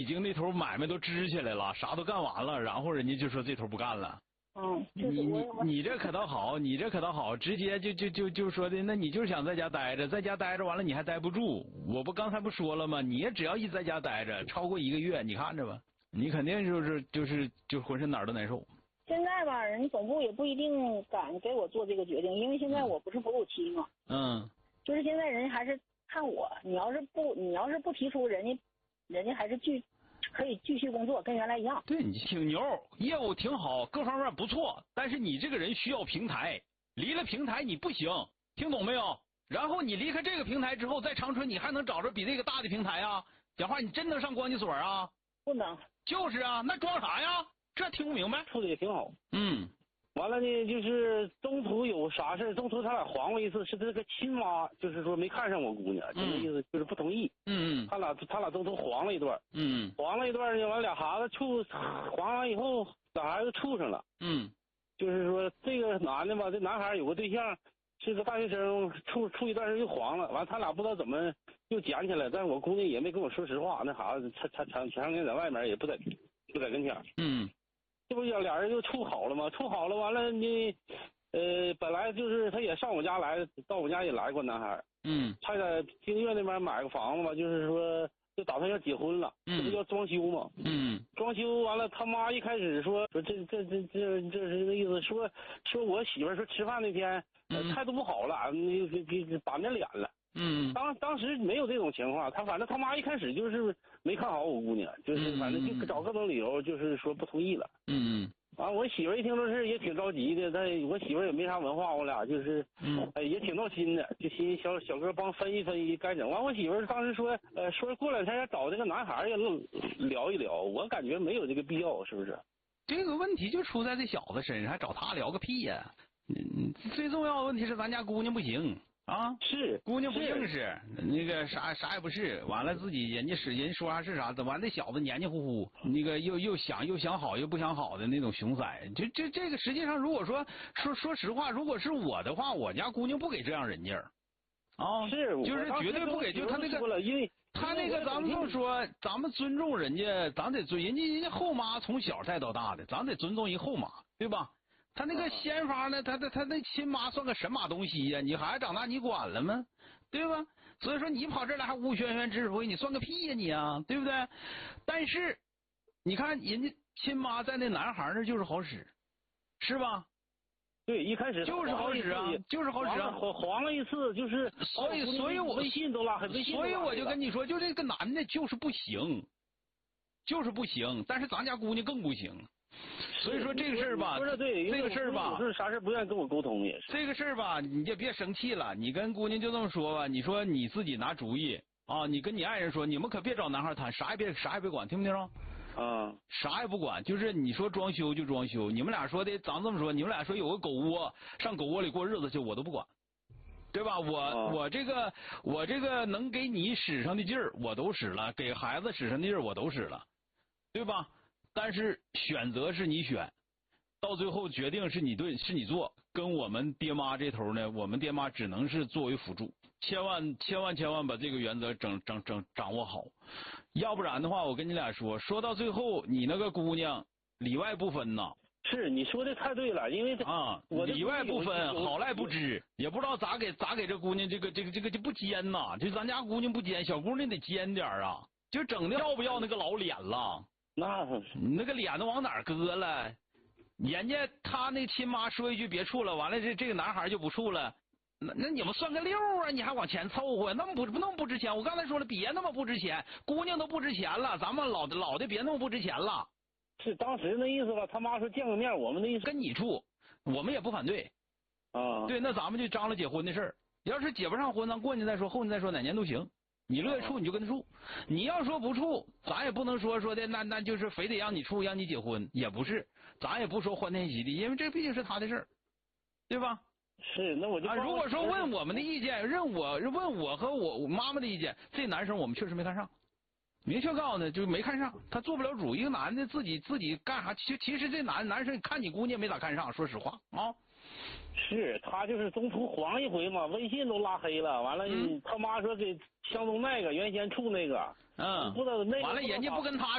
经那头买卖都支起来了，啥都干完了，然后人家就说这头不干了。你这可倒好，你这可倒好，直接就说的，那你就是想在家待着，在家待着完了你还待不住，我不刚才不说了吗？你也只要一在家待着超过1个月，你看着吧，你肯定就浑身哪儿都难受。 现在吧，人总部也不一定敢给我做这个决定，因为现在我不是哺乳期嘛。就是现在人家还是看我，你要是不提出，人家还是可以继续工作，跟原来一样。 对，你挺牛，业务挺好，各方面不错，但是你这个人需要平台，离了平台你不行，听懂没有？然后你离开这个平台之后，在长春你还能找着比这个大的平台啊？讲话你真能上光机所啊？ 不能。 就是啊，那装啥呀？这听不明白。 处的也挺好。完了呢，就是中途有啥事，中途他俩黄了一次，是这个亲妈，就是说没看上我姑娘，就那意思，就是不同意。他俩中途黄了一段。黄了一段呢，完俩孩子黄完以后，俩孩子处上了。就是说这个男的吧，这男孩有个对象，是个大学生，处一段时间又黄了，完他俩不知道怎么又捡起来，但是我姑娘也没跟我说实话，那孩子前天在外面也不在跟前。这不俩人就处好了吗？处好了，完了呢，本来就是他也上我家来，到我家也来过男孩。他在京悦那边买个房子吧，就是说就打算要结婚了，这不要装修嘛。装修完了，他妈一开始说这是那意思，说我媳妇说吃饭那天态度不好了，给把面脸了。当时没有这种情况，反正他妈一开始就是没看好我姑娘，就是反正就找各种理由，就是说不同意了。完我媳妇一听这事也挺着急的，但我媳妇也没啥文化，我俩就是也挺闹心的，就寻思小哥帮分析分析该整。完我媳妇当时说过2天要找这个男孩也聊一聊，我感觉没有这个必要，是不是？ 这个问题就出在这小子身上，还找他聊个屁呀！最重要的问题是咱家姑娘不行。 是姑娘不硬实，那个啥也不是，完了自己人说啥是啥，完这小子黏黏糊糊，那个又想好又不想好的那种熊崽，这个实际上如果说实话，如果是我的话，我家姑娘不给这样人家是就是绝对不给，就他那个因为他那个咱们就说咱们尊重人家，咱得尊人家后妈从小带到大的，咱得尊重一后妈，对吧？他那个先法呢，他那亲妈算个神马东西呀？你孩子长大你管了吗？对吧？所以说你跑这来还吴轩轩指挥，你算个屁呀你啊，对不对？但是你看人家亲妈在那男孩那就是好使，是吧？ 对，一开始就是好使啊，就是好使啊， 黄了一次，就是所以我微信都拉黑， 所以我就跟你说，就这个男的就是不行，但是咱家姑娘更不行。所以说这个事儿吧， 说的对， 这个事儿吧， 有啥事不愿意跟我沟通也是。 这个事儿吧，你就别生气了，你跟姑娘就这么说吧，你说你自己拿主意啊，你跟你爱人说，你们可别找男孩谈，啥也别管，听不听着？啥也不管，就是你说装修就装修，你们俩说的，咱这么说，你们俩说有个狗窝，上狗窝里过日子去，我都不管。对吧？我这个能给你使上的劲儿我都使了，给孩子使上的劲儿我都使了，对吧？但是选择是你选，到最后决定是你对，是你做。跟我们爹妈这头呢，我们爹妈只能是作为辅助，千万把这个原则掌握好，要不然的话，我跟你俩说到最后，你那个姑娘里外不分呐。 是你说的太对了，因为我里外不分，好赖不知，也不知道咋给这姑娘这个就不尖呐，就咱家姑娘不尖，小姑娘得尖点啊，就整的要不要那个老脸了。那个脸子往哪儿搁了？人家他那亲妈说一句别处了，完了这个男孩就不处了。那你们算个六啊？你还往前凑合？那么不值钱？我刚才说了，别那么不值钱，姑娘都不值钱了，咱们老的别那么不值钱了。 是当时那意思吧？他妈说见个面，我们的意思跟你处，我们也不反对。对，那咱们就张罗结婚的事儿。要是结不上婚，咱过年再说，后年再说，哪年都行。你乐意处你就跟他处，你要说不处，咱也不能说的那就是非得让你处让你结婚，也不是，咱也不说欢天喜地，因为这毕竟是他的事儿，对吧？ 是，那我就如果说问我们的意见，问我和我妈妈的意见，这男生我们确实没看上，明确告诉他就是没看上，他做不了主。一个男的自己干啥？其实这男生看你姑娘没咋看上，说实话啊。 是他就是中途黄一回嘛，微信都拉黑了，完了他妈说给相中那个原先处那个，不知道那个完了人家不跟他